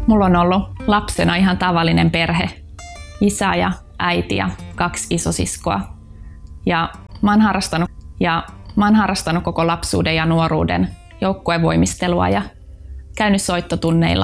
Mulla on ollut lapsena ihan tavallinen perhe. Isä ja äiti ja 2 isosiskoa. Ja mä oon harrastanut koko lapsuuden ja nuoruuden joukkuevoimistelua ja käynyt soittotunneilla